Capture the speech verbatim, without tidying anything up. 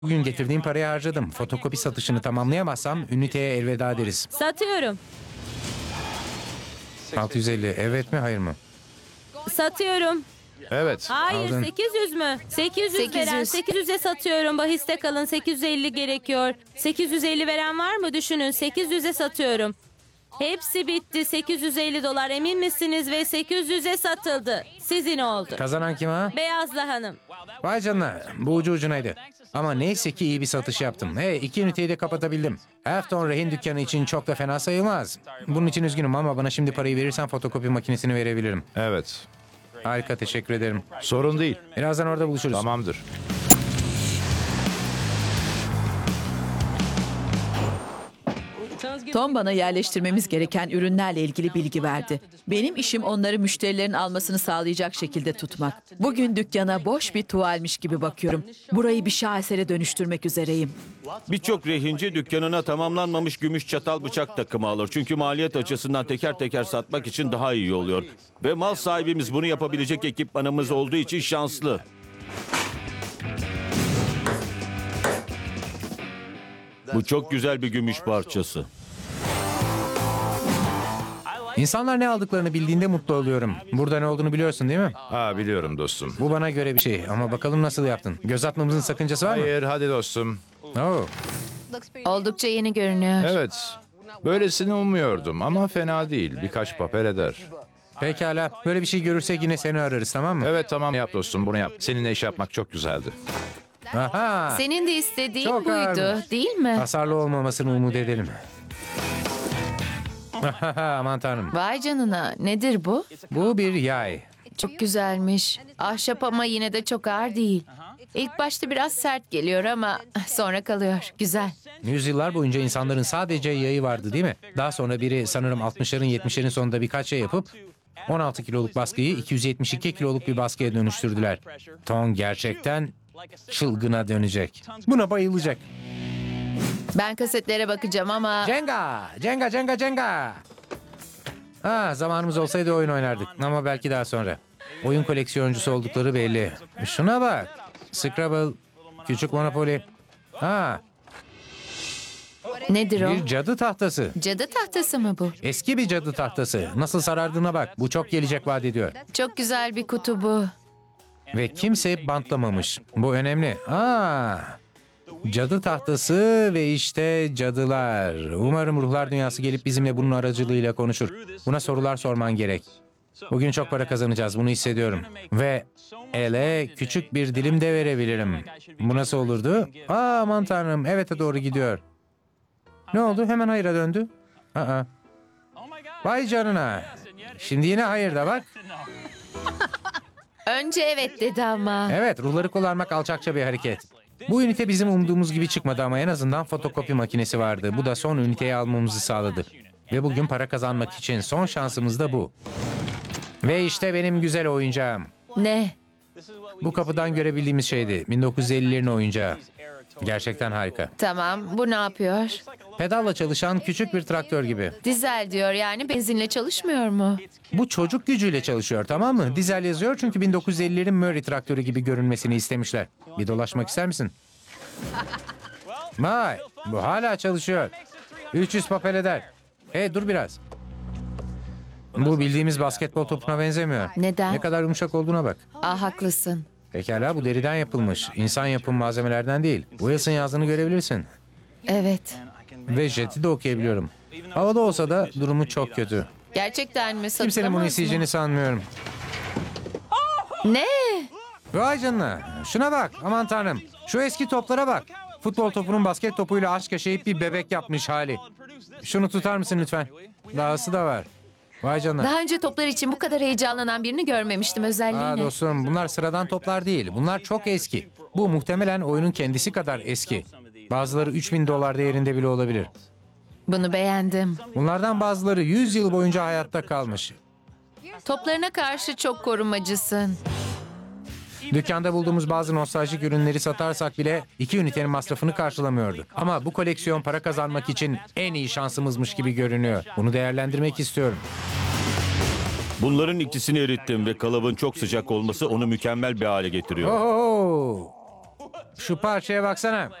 Bugün getirdiğim parayı harcadım. Fotokopi satışını tamamlayamazsam üniteye elveda deriz. Satıyorum. altı yüz elli evet mi hayır mı? Satıyorum. Evet. Hayır, Aldın. sekiz yüz mü? sekiz yüz veren, sekiz yüze satıyorum. Bahiste kalın, sekiz yüz elli gerekiyor. sekiz yüz elli veren var mı? Düşünün, sekiz yüze satıyorum. Hepsi bitti. sekiz yüz elli dolar emin misiniz? Ve sekiz yüze satıldı. Sizin oldu. Kazanan kim ha? Beyazlı Hanım. Vay canına bu ucu ucunaydı. Ama neyse ki iyi bir satış yaptım. Hey iki üniteyi de kapatabildim. Afton rehin dükkanı için çok da fena sayılmaz. Bunun için üzgünüm ama bana şimdi parayı verirsen fotokopi makinesini verebilirim. Evet. Harika teşekkür ederim. Sorun değil. Birazdan orada buluşuruz. Tamamdır. Tom bana yerleştirmemiz gereken ürünlerle ilgili bilgi verdi. Benim işim onları müşterilerin almasını sağlayacak şekilde tutmak. Bugün dükkana boş bir tuvalmiş gibi bakıyorum. Burayı bir şahesere dönüştürmek üzereyim. Birçok rehinci dükkanına tamamlanmamış gümüş çatal bıçak takımı alır. Çünkü maliyet açısından teker teker satmak için daha iyi oluyor. Ve mal sahibimiz bunu yapabilecek ekipmanımız olduğu için şanslı. Bu çok güzel bir gümüş parçası. İnsanlar ne aldıklarını bildiğinde mutlu oluyorum. Burada ne olduğunu biliyorsun değil mi? Ha biliyorum dostum. Bu bana göre bir şey ama bakalım nasıl yaptın. Göz atmamızın sakıncası var mı? Hayır hadi dostum. Oo. Oldukça yeni görünüyor. Evet. Böylesini ummuyordum ama fena değil. Birkaç papel eder. Pekala. Böyle bir şey görürsek yine seni ararız tamam mı? Evet tamam yap dostum bunu yap. Seninle iş yapmak çok güzeldi. Aha. Senin de istediğin Çok buydu, ağırmış. değil mi? Hasarlı olmamasını umut edelim. Aman tanrım. Vay canına, nedir bu? Bu bir yay. Çok güzelmiş. Ahşap ama yine de çok ağır değil. İlk başta biraz sert geliyor ama sonra kalıyor. Güzel. Yüzyıllar boyunca insanların sadece yayı vardı değil mi? Daha sonra biri sanırım altmışların yetmişlerin sonunda birkaç şey yapıp on altı kiloluk baskıyı iki yüz yetmiş iki kiloluk bir baskıya dönüştürdüler. Ton gerçekten çılgına dönecek. Buna bayılacak. Ben kasetlere bakacağım ama... Jenga! Jenga, Jenga, Jenga! Ha, zamanımız olsaydı oyun oynardık ama belki daha sonra. Oyun koleksiyoncusu oldukları belli. Şuna bak. Scrabble, küçük Monopoly. Ha, Nedir o? bir cadı tahtası. Cadı tahtası mı bu? Eski bir cadı tahtası. Nasıl sarardığına bak. Bu çok gelecek vaat ediyor. Çok güzel bir kutu bu. Ve kimse bantlamamış. Bu önemli. Aa, cadı tahtası ve işte cadılar. Umarım ruhlar dünyası gelip bizimle bunun aracılığıyla konuşur. Buna sorular sorman gerek. Bugün çok para kazanacağız, bunu hissediyorum. Ve ele küçük bir dilim de verebilirim. Bu nasıl olurdu? Aa, aman tanrım, evete doğru gidiyor. Ne oldu? Hemen hayıra döndü. Aa. Vay canına. Şimdi yine hayır da bak. Önce evet dedi ama. Evet, ruhları kullanmak alçakça bir hareket. Bu ünite bizim umduğumuz gibi çıkmadı ama en azından fotokopi makinesi vardı. Bu da son üniteyi almamızı sağladı. Ve bugün para kazanmak için son şansımız da bu. Ve işte benim güzel oyuncağım. Ne? Bu kapıdan görebildiğimiz şeydi. bin dokuz yüz ellilerin oyuncağı. Gerçekten harika. Tamam, bu ne yapıyor? Pedalla çalışan küçük bir traktör gibi. Dizel diyor, yani benzinle çalışmıyor mu? Bu çocuk gücüyle çalışıyor, tamam mı? Dizel yazıyor çünkü bin dokuz yüz ellilerin Murray traktörü gibi görünmesini istemişler. Bir dolaşmak ister misin? Vay, bu hala çalışıyor. üç yüz papel eder. Hey dur biraz. Bu bildiğimiz basketbol topuna benzemiyor. Neden? Ne kadar yumuşak olduğuna bak. Aa, haklısın. Pekala, bu deriden yapılmış. İnsan yapım malzemelerden değil. Wilson yazdığını görebilirsin. Evet. Ve jeti de okuyabiliyorum. Havada olsa da durumu çok kötü. Gerçekten mi? Kimsenin bunu Satılamaz mı? isteyeceğini sanmıyorum. Ne? Vay canına. Şuna bak. Aman tanrım. Şu eski toplara bak. Futbol topunun basket topuyla aşk yaşayıp bir bebek yapmış hali. Şunu tutar mısın lütfen? Dahası da var. Vay canına. Daha önce toplar için bu kadar heyecanlanan birini görmemiştim Aa özelliğine. dostum, bunlar sıradan toplar değil. Bunlar çok eski. Bu muhtemelen oyunun kendisi kadar eski. Bazıları üç bin dolar değerinde bile olabilir. Bunu beğendim. Bunlardan bazıları yüz yıl boyunca hayatta kalmış. Toplarına karşı çok korumacısın. Dükkanda bulduğumuz bazı nostaljik ürünleri satarsak bile iki ünitenin masrafını karşılamıyordu. Ama bu koleksiyon para kazanmak için en iyi şansımızmış gibi görünüyor. Bunu değerlendirmek istiyorum. Bunların ikisini erittim ve kalıbın çok sıcak olması onu mükemmel bir hale getiriyor. Oo! Şu parçaya baksana.